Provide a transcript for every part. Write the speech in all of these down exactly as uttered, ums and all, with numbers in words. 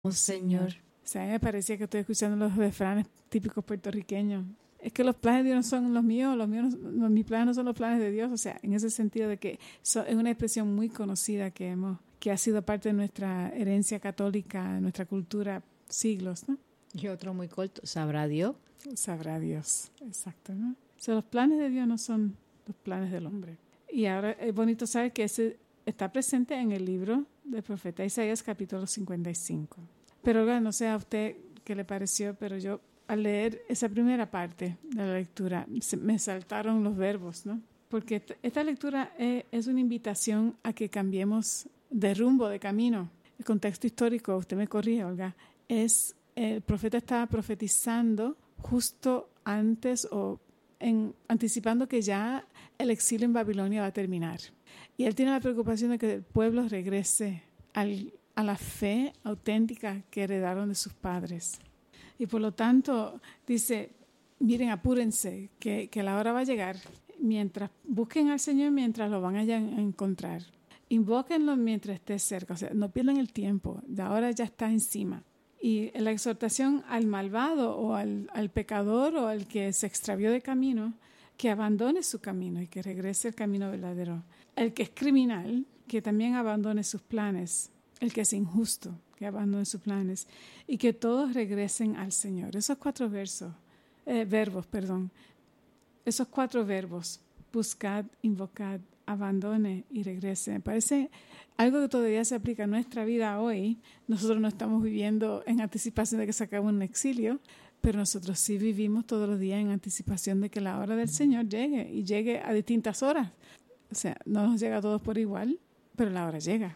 Oh, Señor. O sea, a mí me parecía que estoy escuchando los refranes típicos puertorriqueños. Es que los planes de Dios no son los míos, los míos no, no, mis planes no son los planes de Dios. O sea, en ese sentido de que so, es una expresión muy conocida que hemos, que ha sido parte de nuestra herencia católica, de nuestra cultura, siglos, ¿no? Y otro muy corto, ¿sabrá Dios? Sabrá Dios, exacto, ¿no? O sea, los planes de Dios no son los planes del hombre. Y ahora es bonito saber que ese está presente en el libro del profeta Isaías, capítulo cincuenta y cinco. Pero bueno, no sé a usted qué le pareció, pero yo al leer esa primera parte de la lectura se, me saltaron los verbos, ¿no? Porque esta, esta lectura es, es una invitación a que cambiemos de rumbo, de camino. El contexto histórico, usted me corrige, Olga, es el profeta estaba profetizando justo antes o en, anticipando que ya el exilio en Babilonia va a terminar. Y él tiene la preocupación de que el pueblo regrese al, a la fe auténtica que heredaron de sus padres. Y por lo tanto dice, miren, apúrense, que, que la hora va a llegar. Mientras busquen al Señor, mientras lo van a encontrar. Invóquenlo mientras esté cerca. O sea, no pierdan el tiempo. De ahora ya está encima. Y la exhortación al malvado o al, al pecador o al que se extravió de camino, que abandone su camino y que regrese al camino verdadero. El que es criminal, que también abandone sus planes. El que es injusto, que abandone sus planes. Y que todos regresen al Señor. Esos cuatro versos, eh, verbos, perdón. Esos cuatro verbos, buscad, invocad, abandone y regrese. Me parece algo que todavía se aplica en nuestra vida hoy. Nosotros no estamos viviendo en anticipación de que se acabe un exilio, pero nosotros sí vivimos todos los días en anticipación de que la hora del Señor llegue y llegue a distintas horas. O sea, no nos llega a todos por igual, pero la hora llega.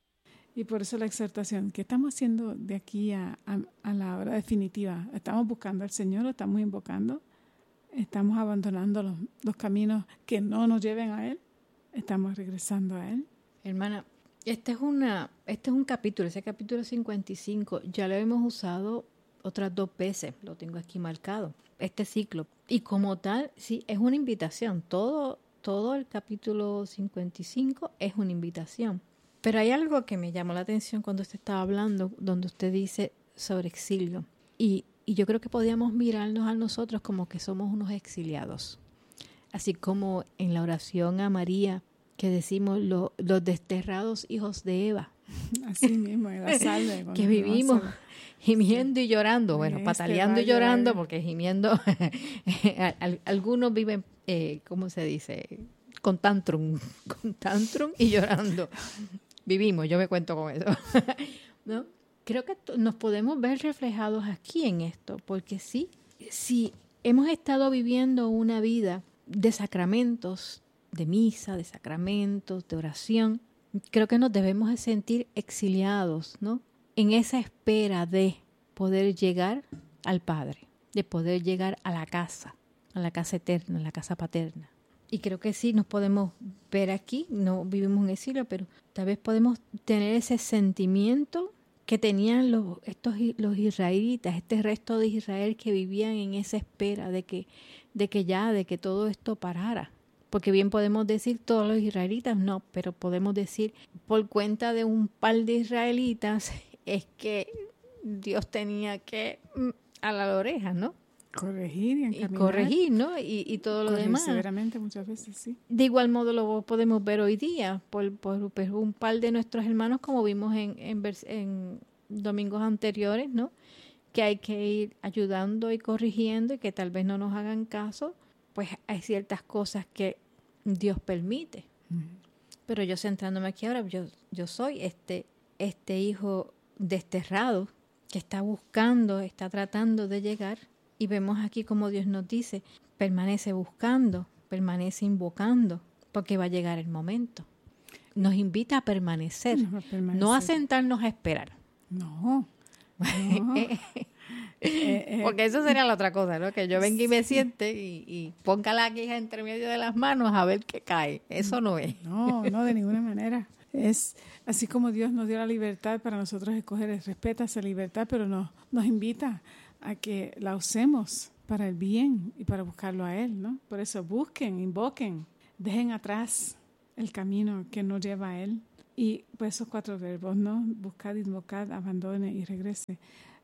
Y por eso la exhortación, ¿qué estamos haciendo de aquí a, a, a la hora definitiva? ¿Estamos buscando al Señor? ¿Lo estamos invocando? ¿Estamos abandonando los, los caminos que no nos lleven a Él? ¿Estamos regresando a Él? Hermana, este es, una, este es un capítulo, ese capítulo cincuenta y cinco, ya lo hemos usado otras dos veces, lo tengo aquí marcado, este ciclo. Y como tal, sí, es una invitación. Todo, todo el capítulo cincuenta y cinco es una invitación. Pero hay algo que me llamó la atención cuando usted estaba hablando, donde usted dice sobre exilio. Y, y yo creo que podíamos mirarnos a nosotros como que somos unos exiliados. Así como en la oración a María, que decimos lo, los desterrados hijos de Eva. Así mismo, en la salve. Que vivimos gimiendo y llorando. Bueno, este pataleando y llorando, porque gimiendo, algunos viven, eh, ¿cómo se dice? Con tantrum, con tantrum y llorando. Vivimos, yo me cuento con eso. ¿No? Creo que t- nos podemos ver reflejados aquí en esto, porque sí, si hemos estado viviendo una vida de sacramentos, de misa, de sacramentos, de oración, creo que nos debemos de sentir exiliados, ¿no? En esa espera de poder llegar al Padre, de poder llegar a la casa, a la casa eterna, a la casa paterna. Y creo que sí nos podemos ver aquí, no vivimos en exilio, pero tal vez podemos tener ese sentimiento que tenían los, estos, los israelitas, este resto de Israel que vivían en esa espera de que, de que ya, de que todo esto parara. Porque bien podemos decir todos los israelitas, no, pero podemos decir por cuenta de un par de israelitas es que Dios tenía que a la oreja, ¿no? Corregir y encaminar. Y corregir, ¿no? Y, y todo lo demás. Severamente muchas veces, sí. De igual modo lo podemos ver hoy día por, por, por un par de nuestros hermanos, como vimos en, en, en domingos anteriores, ¿no? Que hay que ir ayudando y corrigiendo y que tal vez no nos hagan caso, pues hay ciertas cosas que Dios permite. Uh-huh. Pero yo centrándome aquí ahora, yo, yo soy este, este hijo desterrado que está buscando, está tratando de llegar. Y vemos aquí como Dios nos dice, permanece buscando, permanece invocando, porque va a llegar el momento. Nos invita a permanecer, no, a, permanecer. No a sentarnos a esperar. No, no. eh, eh, porque eso sería la otra cosa, ¿no? Que yo venga y me siente y, y ponga la quija entre medio de las manos a ver qué cae. Eso no es. No, no, de ninguna manera. Es así como Dios nos dio la libertad para nosotros escoger, respeta esa libertad, pero nos, nos invita a que la usemos para el bien y para buscarlo a Él, ¿no? Por eso busquen, invoquen, dejen atrás el camino que no lleva a Él Y pues esos cuatro verbos, ¿no? Buscad, invocad, abandone y regrese.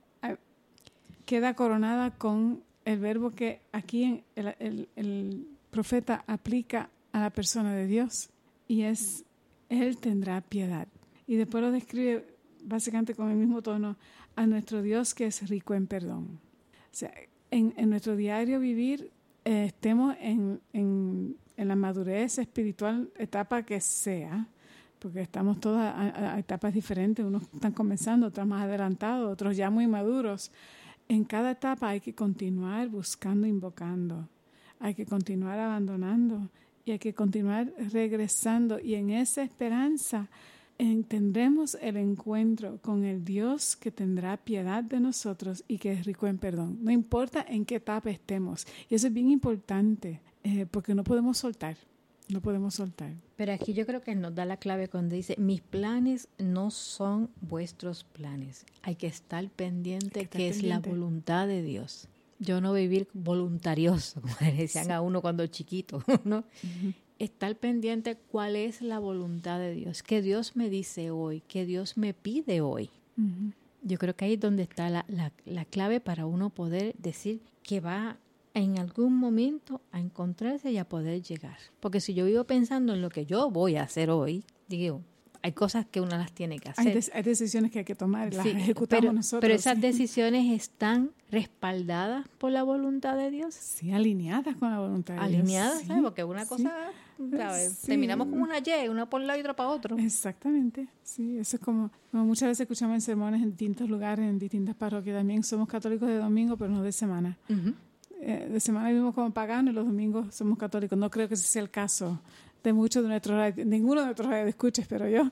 Queda coronada con el verbo que aquí el, el, el profeta aplica a la persona de Dios, y es, Él tendrá piedad. Y después lo describe básicamente con el mismo tono, a nuestro Dios que es rico en perdón. O sea, en, en nuestro diario vivir, eh, estemos en, en, en la madurez espiritual, etapa que sea, porque estamos todas a, a etapas diferentes, unos están comenzando, otros más adelantados, otros ya muy maduros. En cada etapa hay que continuar buscando, invocando, hay que continuar abandonando y hay que continuar regresando, y en esa esperanza tendremos el encuentro con el Dios que tendrá piedad de nosotros y que es rico en perdón. No importa en qué etapa estemos. Y eso es bien importante, eh, porque no podemos soltar. No podemos soltar. Pero aquí yo creo que nos da la clave cuando dice, mis planes no son vuestros planes. Hay que estar pendiente que, que es la voluntad de Dios. Yo no vivir voluntarioso, como le decían sí. a uno cuando chiquito, ¿no? Uh-huh. Estar pendiente cuál es la voluntad de Dios, qué Dios me dice hoy, qué Dios me pide hoy. Uh-huh. Yo creo que ahí es donde está la, la, la clave para uno poder decir que va en algún momento a encontrarse y a poder llegar. Porque si yo vivo pensando en lo que yo voy a hacer hoy, digo, hay cosas que uno las tiene que hacer. Hay, de, hay decisiones que hay que tomar, las sí, ejecutamos pero, nosotros. Pero esas sí. decisiones están respaldadas por la voluntad de Dios. Sí, alineadas con la voluntad de alineadas, Dios. Alineadas, ¿sabes? Porque una cosa, sí. ¿sabes? Sí. Terminamos como una Y, una por un lado y otra para otro. Exactamente, sí. Eso es como, como muchas veces escuchamos en sermones en distintos lugares, en distintas parroquias. También somos católicos de domingo, pero no de semana. Uh-huh. Eh, de semana vivimos como paganos y los domingos somos católicos. No creo que ese sea el caso de muchos de nuestros, ninguno de nuestros radioescuchas, pero yo.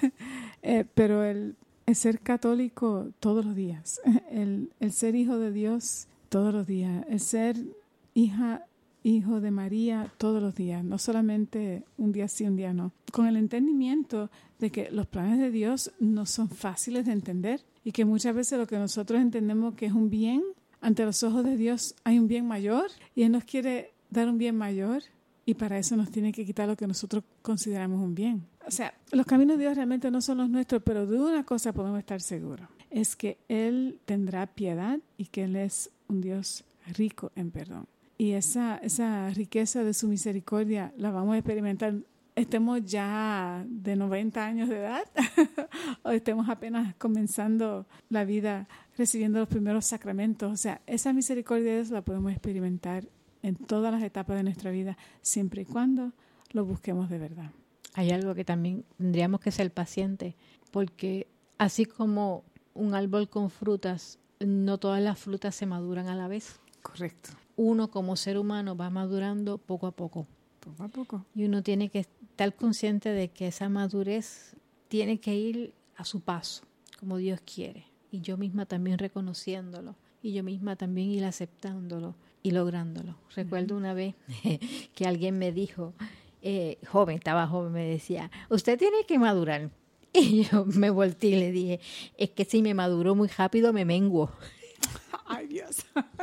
eh, pero el, el ser católico todos los días, el, el ser hijo de Dios todos los días, el ser hija, hijo de María todos los días, no solamente un día sí, un día no. Con el entendimiento de que los planes de Dios no son fáciles de entender y que muchas veces lo que nosotros entendemos que es un bien, ante los ojos de Dios hay un bien mayor y Él nos quiere dar un bien mayor. Y para eso nos tiene que quitar lo que nosotros consideramos un bien. O sea, los caminos de Dios realmente no son los nuestros, pero de una cosa podemos estar seguros. Es que Él tendrá piedad y que Él es un Dios rico en perdón. Y esa, esa riqueza de su misericordia la vamos a experimentar. Estemos ya de noventa años de edad o estemos apenas comenzando la vida recibiendo los primeros sacramentos. O sea, esa misericordia de Dios la podemos experimentar en todas las etapas de nuestra vida, siempre y cuando lo busquemos de verdad. Hay algo que también tendríamos que ser pacientes, porque así como un árbol con frutas, no todas las frutas se maduran a la vez. Correcto. Uno como ser humano va madurando poco a poco. Poco a poco. Y uno tiene que estar consciente de que esa madurez tiene que ir a su paso, como Dios quiere. Y yo misma también reconociéndolo. Y yo misma también ir aceptándolo y lográndolo. Recuerdo uh-huh. una vez que alguien me dijo, eh, joven, estaba joven, me decía, usted tiene que madurar. Y yo me volteé y le dije, es que si me maduro muy rápido me menguo. Ay, Dios.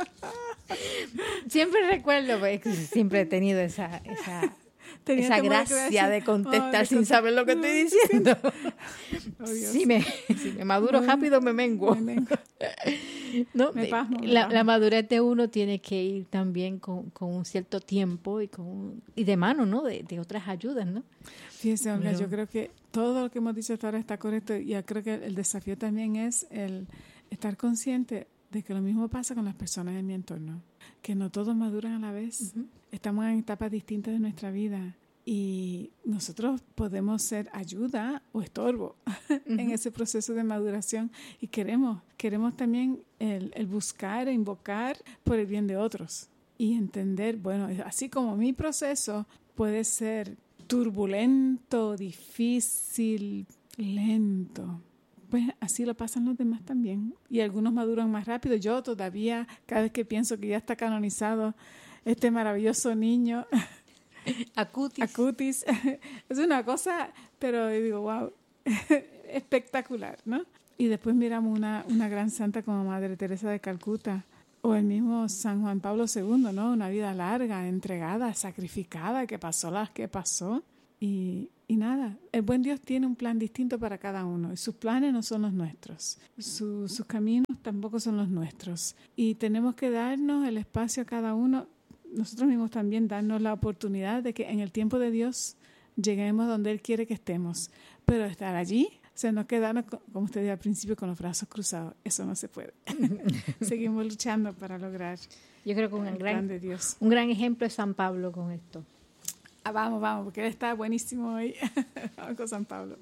Siempre recuerdo, pues, siempre he tenido esa, esa, esa gracia de contestar oh, de sin cont- saber lo que estoy diciendo. Oh, si, me, si me maduro no, rápido me menguo. Me menguo. No, me pasmo, me la, pasmo. la madurez de uno tiene que ir también con, con un cierto tiempo y con y de mano, ¿no? De, de otras ayudas, ¿no? Fíjese, Olga, Pero, yo creo que todo lo que hemos dicho hasta ahora está correcto y yo creo que el desafío también es el estar consciente de que lo mismo pasa con las personas en mi entorno, que no todos maduran a la vez. Uh-huh. Estamos en etapas distintas de nuestra vida y nosotros podemos ser ayuda o estorbo uh-huh. en ese proceso de maduración y queremos, queremos también el, el buscar e invocar por el bien de otros y entender, bueno, así como mi proceso puede ser turbulento, difícil, lento, pues así lo pasan los demás también. Y algunos maduran más rápido. Yo todavía, cada vez que pienso que ya está canonizado este maravilloso niño, Acutis. Acutis, es una cosa, pero digo, wow, espectacular, ¿no? Y después miramos una, una gran santa como Madre Teresa de Calcuta, o el mismo San Juan Pablo segundo, ¿no? Una vida larga, entregada, sacrificada, que pasó las que pasó. Y, y nada, el buen Dios tiene un plan distinto para cada uno y sus planes no son los nuestros, Su, sus caminos tampoco son los nuestros y tenemos que darnos el espacio a cada uno, nosotros mismos también darnos la oportunidad de que en el tiempo de Dios lleguemos donde Él quiere que estemos, pero estar allí, o sea, no quedarnos, como usted dijo al principio, con los brazos cruzados, eso no se puede. Seguimos luchando para lograr Yo creo que un el gran, plan de Dios. Un gran ejemplo es San Pablo con esto. Ah, vamos, vamos, porque él está buenísimo hoy. Vamos con San Pablo.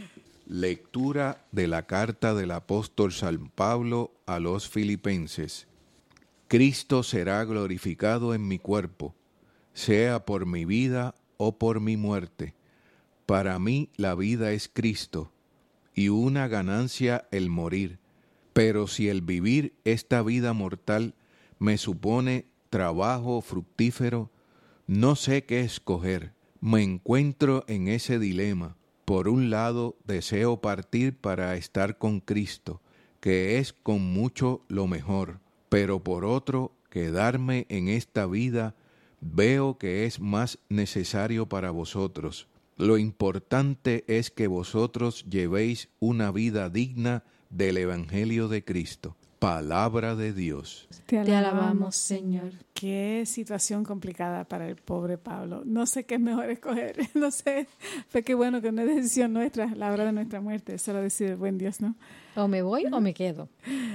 Lectura de la carta del apóstol San Pablo a los Filipenses. Cristo será glorificado en mi cuerpo, sea por mi vida o por mi muerte. Para mí la vida es Cristo, y una ganancia el morir. Pero si el vivir esta vida mortal me supone trabajo fructífero, no sé qué escoger. Me encuentro en ese dilema. Por un lado, deseo partir para estar con Cristo, que es con mucho lo mejor, pero por otro, quedarme en esta vida veo que es más necesario para vosotros. Lo importante es que vosotros llevéis una vida digna del Evangelio de Cristo. Palabra de Dios. Te alabamos, Te alabamos, Señor. Qué situación complicada para el pobre Pablo. No sé qué es mejor escoger. No sé. Fue qué bueno que no es decisión nuestra, la hora de nuestra muerte. Eso lo decide el buen Dios, ¿no? O me voy o me quedo.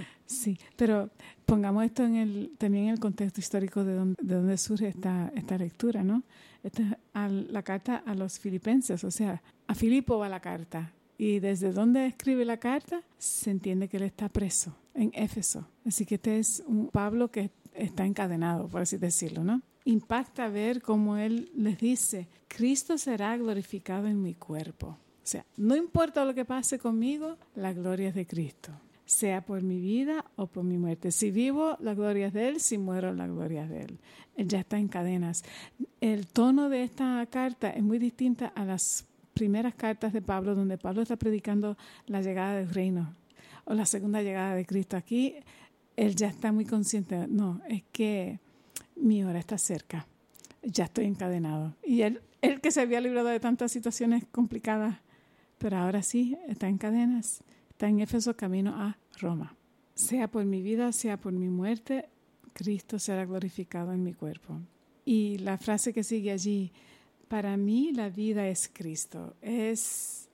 Sí, pero pongamos esto en el, también en el contexto histórico de donde, de donde surge esta, esta lectura, ¿no? Esta es a la carta a los filipenses, o sea, a Filipo va la carta. Y desde donde escribe la carta, se entiende que él está preso en Éfeso. Así que este es un Pablo que está encadenado, por así decirlo, ¿no? Impacta ver cómo él les dice, Cristo será glorificado en mi cuerpo. O sea, no importa lo que pase conmigo, la gloria es de Cristo. Sea por mi vida o por mi muerte. Si vivo, la gloria es de Él. Si muero, la gloria es de Él. Él ya está en cadenas. El tono de esta carta es muy distinta a las primeras cartas de Pablo, donde Pablo está predicando la llegada del reino o la segunda llegada de Cristo. Aquí él ya está muy consciente, no, es que mi hora está cerca, ya estoy encadenado. Y él, él que se había librado de tantas situaciones complicadas, pero ahora sí está en cadenas, está en Éfeso camino a Roma. Sea por mi vida, sea por mi muerte, Cristo será glorificado en mi cuerpo. Y la frase que sigue allí, para mí la vida es Cristo. Es,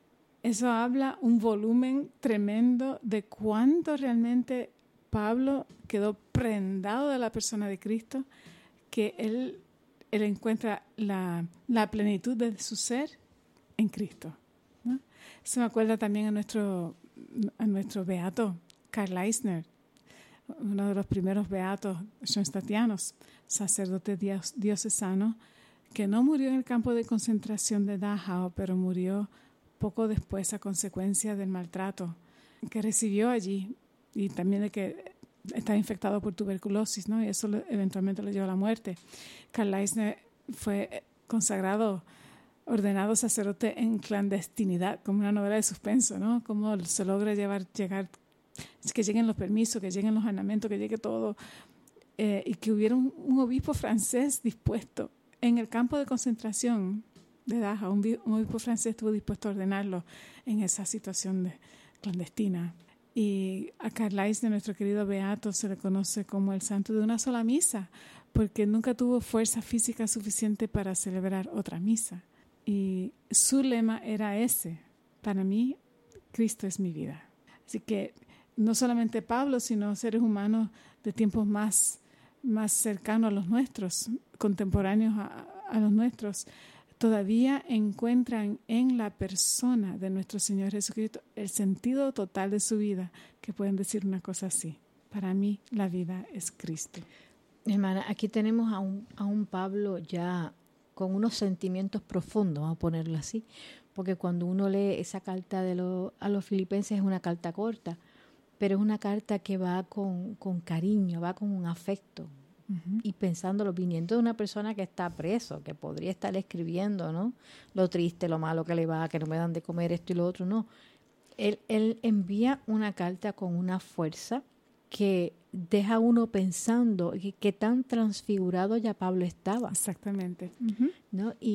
eso habla un volumen tremendo de cuánto realmente Pablo quedó prendado de la persona de Cristo, que él, él encuentra la, la plenitud de su ser en Cristo, ¿no? Eso me acuerda también a nuestro, a nuestro beato, Karl Eisner, uno de los primeros beatos schoenstattianos, sacerdote dios, diocesano, que no murió en el campo de concentración de Dachau, pero murió poco después a consecuencia del maltrato que recibió allí y también de que estaba infectado por tuberculosis, ¿no? Y eso lo, eventualmente lo llevó a la muerte. Karl Eisner fue consagrado, ordenado sacerdote en clandestinidad, como una novela de suspenso, ¿no? Cómo se logra llevar, llegar, que lleguen los permisos, que lleguen los ornamentos, que llegue todo, eh, y que hubiera un, un obispo francés dispuesto en el campo de concentración de Dachau, un, un obispo francés estuvo dispuesto a ordenarlo en esa situación de, clandestina. Y a Karl Eisner, nuestro querido beato, se le conoce como el santo de una sola misa, porque nunca tuvo fuerza física suficiente para celebrar otra misa. Y su lema era ese: para mí, Cristo es mi vida. Así que no solamente Pablo, sino seres humanos de tiempos más, más cercanos a los nuestros, contemporáneos a, a los nuestros, todavía encuentran en la persona de nuestro Señor Jesucristo el sentido total de su vida, que pueden decir una cosa así: para mí la vida es Cristo. Hermana, aquí tenemos a un, a un Pablo ya con unos sentimientos profundos, vamos a ponerlo así, porque cuando uno lee esa carta de lo, a los filipenses es una carta corta, pero es una carta que va con, con cariño, va con un afecto. Uh-huh. Y pensándolo, viniendo de una persona que está preso, que podría estar escribiendo, ¿no?, lo triste, lo malo que le va, que no me dan de comer esto y lo otro, no. Él, él envía una carta con una fuerza que deja a uno pensando que, que tan transfigurado ya Pablo estaba. Exactamente. Uh-huh. ¿No? Y,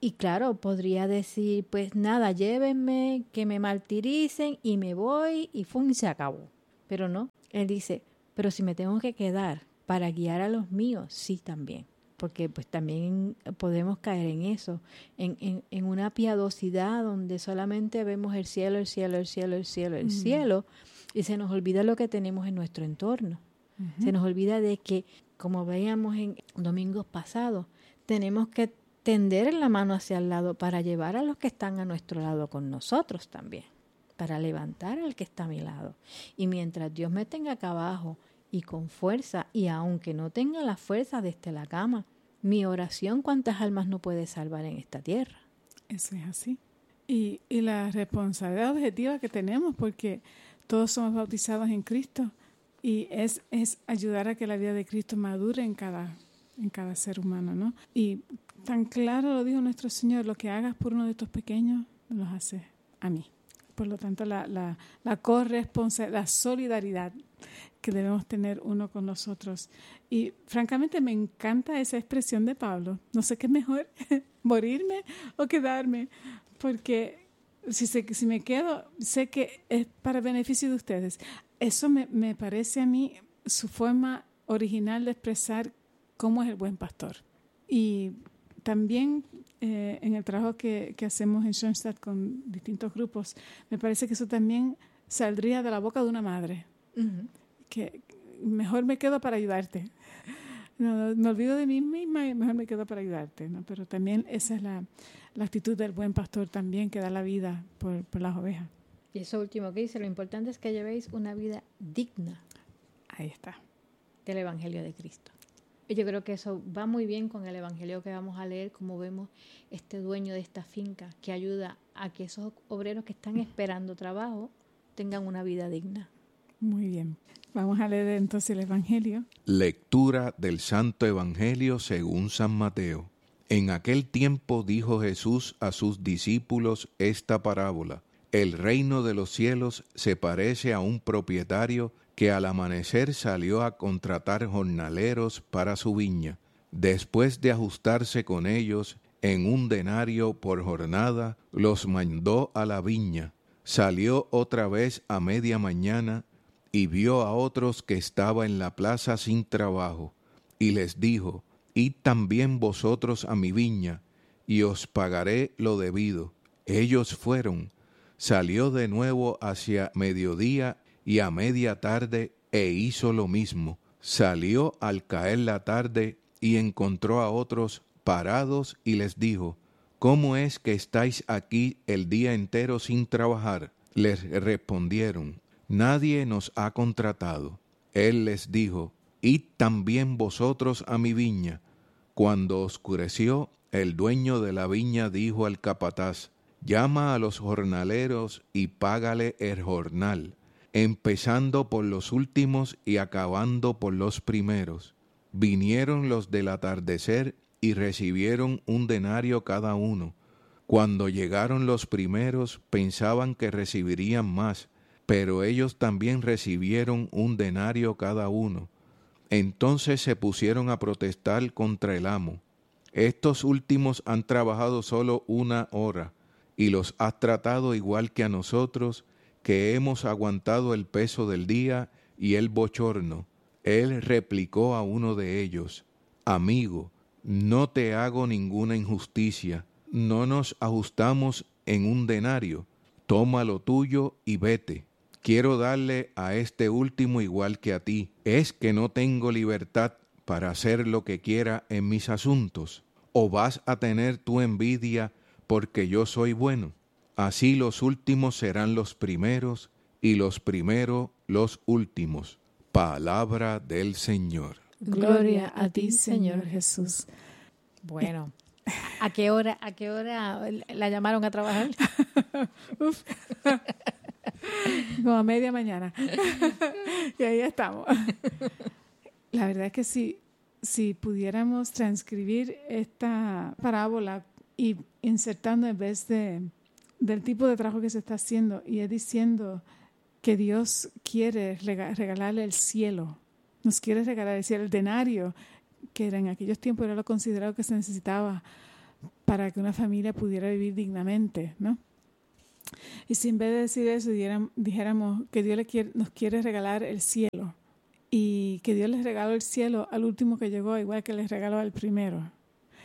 Y claro, podría decir, pues nada, llévenme, que me martiricen y me voy y ¡fum! Se acabó. Pero no, él dice, pero si me tengo que quedar para guiar a los míos, sí también. Porque pues también podemos caer en eso, en, en, en una piadosidad donde solamente vemos el cielo, el cielo, el cielo, el cielo, el mm. cielo, y se nos olvida lo que tenemos en nuestro entorno. Uh-huh. Se nos olvida de que, como veíamos en domingos pasados, tenemos que tender la mano hacia el lado para llevar a los que están a nuestro lado con nosotros también, para levantar al que está a mi lado. Y mientras Dios me tenga acá abajo y con fuerza, y aunque no tenga la fuerza desde la cama, mi oración, ¿cuántas almas no puede salvar en esta tierra? Eso es así. Y, y la responsabilidad objetiva que tenemos, porque todos somos bautizados en Cristo, y es, es ayudar a que la vida de Cristo madure en cada, en cada ser humano, ¿no? Y tan claro lo dijo nuestro Señor, lo que hagas por uno de estos pequeños, los haces a mí. Por lo tanto, la, la, la corresponsabilidad, la solidaridad que debemos tener uno con los otros. Y francamente me encanta esa expresión de Pablo. No sé qué es mejor, morirme o quedarme, porque si, se, si me quedo, sé que es para beneficio de ustedes. Eso me, me parece a mí su forma original de expresar cómo es el buen pastor. Y también eh, en el trabajo que, que hacemos en Schoenstatt con distintos grupos, me parece que eso también saldría de la boca de una madre. Uh-huh. Que mejor me quedo para ayudarte. No, me olvido de mí misma y mejor me quedo para ayudarte, ¿no? Pero también esa es la, la actitud del buen pastor también, que da la vida por, por las ovejas. Y eso último que dice, lo importante es que llevéis una vida digna. Ahí está. Del Evangelio de Cristo. Y yo creo que eso va muy bien con el Evangelio que vamos a leer, como vemos este dueño de esta finca que ayuda a que esos obreros que están esperando trabajo tengan una vida digna. Muy bien. Vamos a leer entonces el Evangelio. Lectura del Santo Evangelio según San Mateo. En aquel tiempo dijo Jesús a sus discípulos esta parábola. El reino de los cielos se parece a un propietario que al amanecer salió a contratar jornaleros para su viña. Después de ajustarse con ellos en un denario por jornada, los mandó a la viña. Salió otra vez a media mañana y vio a otros que estaban en la plaza sin trabajo, y les dijo, id también vosotros a mi viña, y os pagaré lo debido. Ellos fueron. Salió de nuevo hacia mediodía y a media tarde e hizo lo mismo. Salió al caer la tarde y encontró a otros parados y les dijo, ¿cómo es que estáis aquí el día entero sin trabajar? Les respondieron, nadie nos ha contratado. Él les dijo, id también vosotros a mi viña. Cuando oscureció, el dueño de la viña dijo al capataz, llama a los jornaleros y págale el jornal, empezando por los últimos y acabando por los primeros. Vinieron los del atardecer y recibieron un denario cada uno. Cuando llegaron los primeros, pensaban que recibirían más, pero ellos también recibieron un denario cada uno. Entonces se pusieron a protestar contra el amo. Estos últimos han trabajado solo una hora, y los has tratado igual que a nosotros, que hemos aguantado el peso del día y el bochorno. Él replicó a uno de ellos, amigo, no te hago ninguna injusticia, no nos ajustamos en un denario, toma lo tuyo y vete. Quiero darle a este último igual que a ti. ¿Es que no tengo libertad para hacer lo que quiera en mis asuntos? ¿O vas a tener tu envidia porque yo soy bueno? Así los últimos serán los primeros, y los primeros los últimos. Palabra del Señor. Gloria a ti, Señor Jesús. Bueno, ¿a qué hora, a qué hora la llamaron a trabajar? Uf. Como a media mañana. Y ahí estamos. La verdad es que si, si pudiéramos transcribir esta parábola y insertando en vez de del tipo de trabajo que se está haciendo, y es diciendo que Dios quiere regalarle el cielo, nos quiere regalar el cielo, el denario, que era en aquellos tiempos era lo considerado que se necesitaba para que una familia pudiera vivir dignamente, ¿no? Y si en vez de decir eso dijéramos que Dios le quiere, nos quiere regalar el cielo y que Dios les regaló el cielo al último que llegó, igual que les regaló al primero.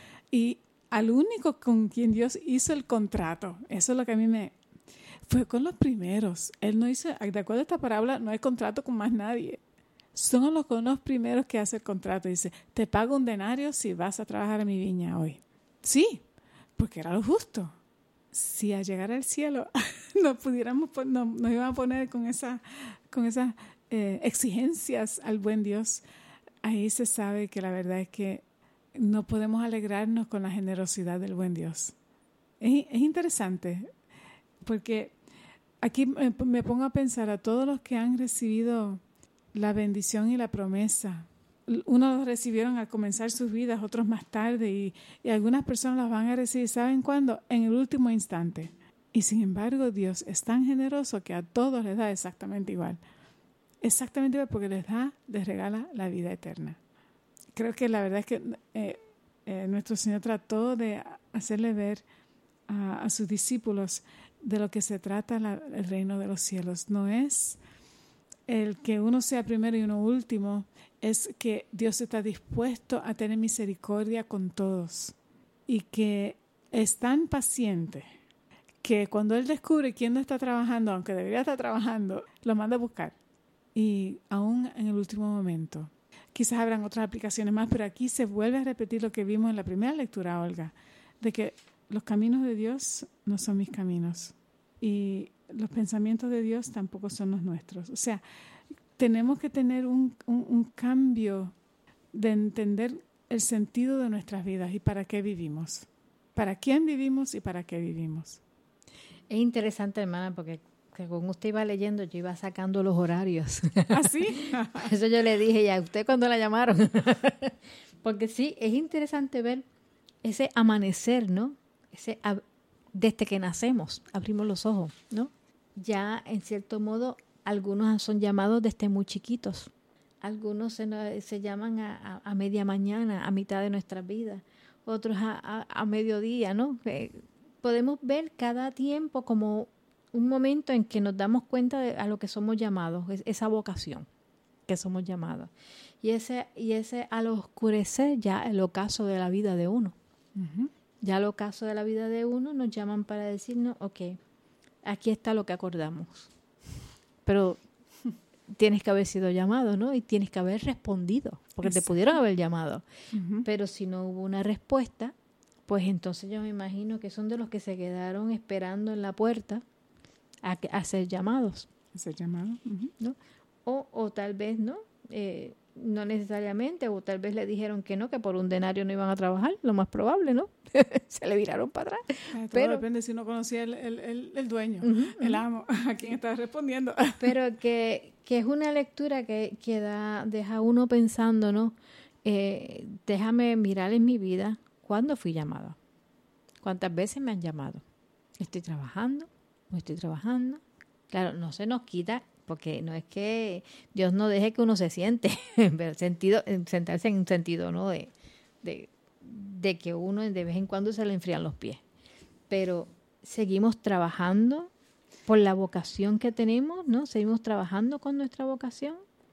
Y al único con quien Dios hizo el contrato, eso es lo que a mí me... fue con los primeros. Él no hizo, de acuerdo a esta parábola, no hay contrato con más nadie. Son los, con los primeros que hace el contrato. Dice, te pago un denario si vas a trabajar en mi viña hoy. Sí, porque era lo justo. Si al llegar al cielo nos pudiéramos, no, nos iban a poner con, esa, con esas eh, exigencias al buen Dios, ahí se sabe que la verdad es que no podemos alegrarnos con la generosidad del buen Dios. Es, es interesante, porque aquí me, me pongo a pensar a todos los que han recibido la bendición y la promesa. Unos recibieron al comenzar sus vidas, otros más tarde, y, y algunas personas las van a recibir, ¿saben cuándo? En el último instante. Y sin embargo, Dios es tan generoso que a todos les da exactamente igual. Exactamente igual, porque les da, les regala la vida eterna. Creo que la verdad es que eh, eh, nuestro Señor trató de hacerle ver a, a sus discípulos de lo que se trata la, el reino de los cielos. No es el que uno sea primero y uno último, es que Dios está dispuesto a tener misericordia con todos y que es tan paciente que cuando Él descubre quién no está trabajando, aunque debería estar trabajando, lo manda a buscar. Y aún en el último momento. Quizás habrán otras aplicaciones más, pero aquí se vuelve a repetir lo que vimos en la primera lectura, Olga, de que los caminos de Dios no son mis caminos y los pensamientos de Dios tampoco son los nuestros. O sea, tenemos que tener un, un, un cambio de entender el sentido de nuestras vidas y para qué vivimos. Para quién vivimos y para qué vivimos. Es interesante, hermana, porque según usted iba leyendo, yo iba sacando los horarios. ¿Ah, sí? Eso yo le dije, ¿y a usted cuándo la llamaron? Porque sí, es interesante ver ese amanecer, ¿no? Ese desde que nacemos, abrimos los ojos, ¿no? Ya, en cierto modo, algunos son llamados desde muy chiquitos. Algunos se, se llaman a, a, a media mañana, a mitad de nuestras vidas. Otros a, a, a mediodía, ¿no? Eh, podemos ver cada tiempo como un momento en que nos damos cuenta de a lo que somos llamados, es, esa vocación que somos llamados. Y ese, y ese al oscurecer ya el ocaso de la vida de uno. Uh-huh. Ya el ocaso de la vida de uno nos llaman para decirnos, ok, aquí está lo que acordamos. Pero tienes que haber sido llamado, ¿no? Y tienes que haber respondido, porque Exacto. te pudieron haber llamado. Uh-huh. Pero si no hubo una respuesta, pues entonces yo me imagino que son de los que se quedaron esperando en la puerta a, a ser llamados. A ser llamados. Uh-huh. ¿No? O, o tal vez, ¿no? Eh, no necesariamente, o tal vez le dijeron que no, que por un denario no iban a trabajar, lo más probable, ¿no? Se le viraron para atrás. Todo pero depende si uno conocía el, el, el, el dueño, uh-huh, el amo, a quien estaba respondiendo. Pero que, que es una lectura que, que da, deja uno pensando, ¿no? Eh, déjame mirar en mi vida cuándo fui llamada, cuántas veces me han llamado. ¿Estoy trabajando? ¿No estoy trabajando? Claro, no se nos quita, porque no es que Dios no deje que uno se siente, pero sentido, sentarse en un sentido, ¿no? De, de, de que uno de vez en cuando se le enfrían los pies. Pero seguimos trabajando por la vocación que tenemos, ¿no? Seguimos trabajando con nuestra vocación.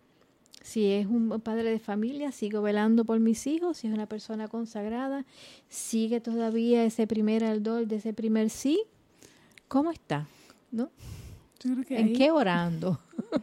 Si es un padre de familia, sigo velando por mis hijos. Si es una persona consagrada, sigue todavía ese primer ardor de ese primer sí. ¿Cómo está? ¿No? Yo creo que ¿En ahí, qué orando?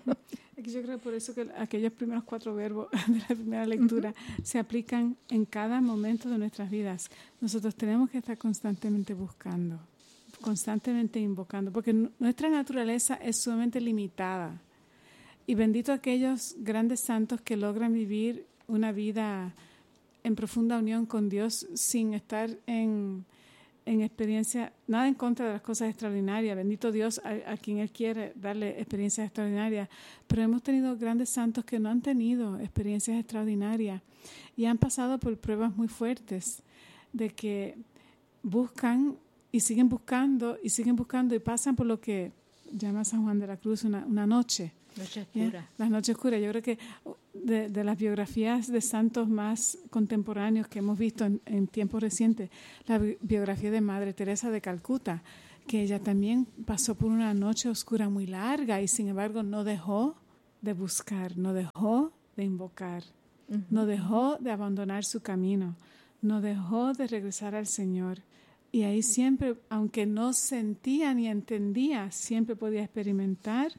Yo creo por eso que aquellos primeros cuatro verbos de la primera lectura uh-huh. se aplican en cada momento de nuestras vidas. Nosotros tenemos que estar constantemente buscando, constantemente invocando, porque nuestra naturaleza es sumamente limitada. Y bendito aquellos grandes santos que logran vivir una vida en profunda unión con Dios sin estar en... en experiencia, nada en contra de las cosas extraordinarias, bendito Dios a, a quien Él quiere darle experiencias extraordinarias, pero hemos tenido grandes santos que no han tenido experiencias extraordinarias y han pasado por pruebas muy fuertes de que buscan y siguen buscando y siguen buscando y pasan por lo que llama San Juan de la Cruz una, una noche, Noche oscura. Las noches oscuras. Yo creo que de, de las biografías de santos más contemporáneos que hemos visto en, en tiempos recientes, la bi- biografía de Madre Teresa de Calcuta, que ella también pasó por una noche oscura muy larga y sin embargo no dejó de buscar, no dejó de invocar, uh-huh. no dejó de abandonar su camino, no dejó de regresar al Señor. Y ahí siempre, aunque no sentía ni entendía, siempre podía experimentar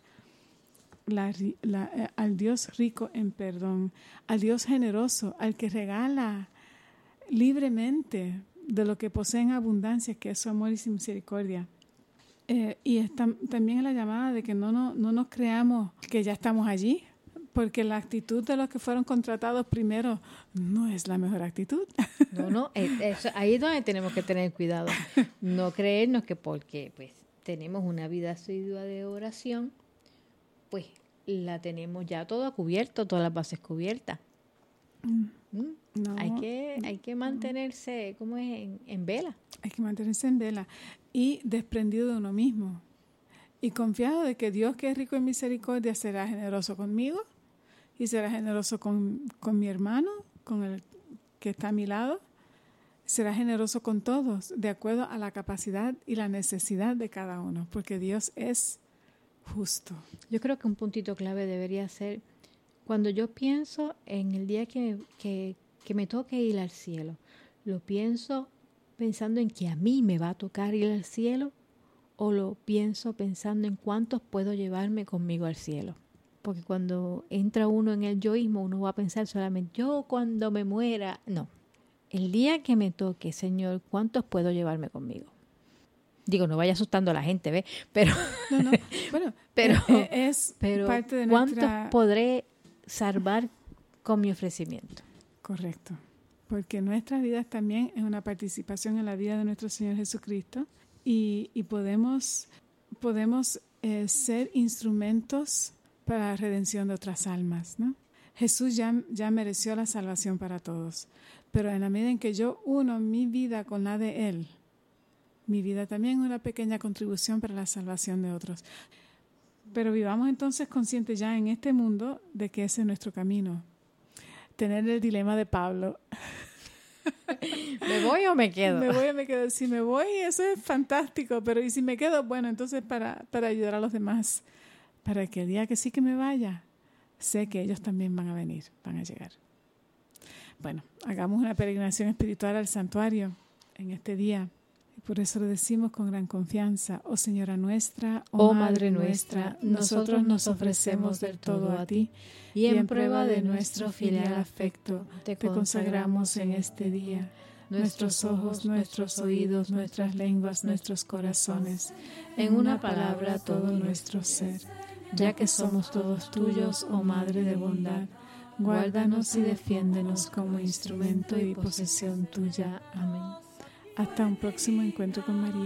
La, la, eh, al Dios rico en perdón, al Dios generoso, al que regala libremente de lo que posee en abundancia, que es su amor y su misericordia. Eh, y está, también en la llamada de que no, no, no nos creamos que ya estamos allí, porque la actitud de los que fueron contratados primero no es la mejor actitud. No, no, eso, ahí es donde tenemos que tener cuidado. No creernos que porque pues tenemos una vida asidua de oración, pues la tenemos ya todo cubierto, todas las bases cubiertas. Mm. No, hay que hay que mantenerse, ¿cómo es? En, en vela. Hay que mantenerse en vela y desprendido de uno mismo. Y confiado de que Dios, que es rico en misericordia, será generoso conmigo y será generoso con, con mi hermano, con el que está a mi lado. Será generoso con todos, de acuerdo a la capacidad y la necesidad de cada uno, porque Dios es justo. Yo creo que un puntito clave debería ser cuando yo pienso en el día que, que, que me toque ir al cielo, lo pienso pensando en que a mí me va a tocar ir al cielo o lo pienso pensando en cuántos puedo llevarme conmigo al cielo. Porque cuando entra uno en el yoísmo, uno va a pensar solamente yo cuando me muera. No, el día que me toque, Señor, ¿cuántos puedo llevarme conmigo? Digo, no vaya asustando a la gente, ¿ves? Pero, no, no. Bueno, pero, es, es pero parte de ¿cuántos nuestra... podré salvar con mi ofrecimiento? Correcto. Porque nuestras vidas también es una participación en la vida de nuestro Señor Jesucristo y, y podemos, podemos eh, ser instrumentos para la redención de otras almas, ¿no? Jesús ya, ya mereció la salvación para todos, pero en la medida en que yo uno mi vida con la de Él, mi vida también es una pequeña contribución para la salvación de otros. Pero vivamos entonces conscientes ya en este mundo de que ese es nuestro camino. Tener el dilema de Pablo. ¿Me voy o me quedo? Me voy o me quedo. Si me voy, eso es fantástico, pero y si me quedo, bueno, entonces para, para ayudar a los demás, para que el día que sí que me vaya, sé que ellos también van a venir, van a llegar. Bueno, hagamos una peregrinación espiritual al santuario en este día. Y por eso lo decimos con gran confianza. Oh Señora nuestra, oh, oh Madre nuestra, nosotros nos ofrecemos del todo a ti y en prueba de nuestro filial afecto te consagramos en este día nuestros ojos, nuestros oídos, nuestras lenguas, nuestros corazones, en una palabra todo nuestro ser. Ya que somos todos tuyos, oh Madre de bondad, guárdanos y defiéndenos como instrumento y posesión tuya. Amén. Hasta un próximo encuentro con María.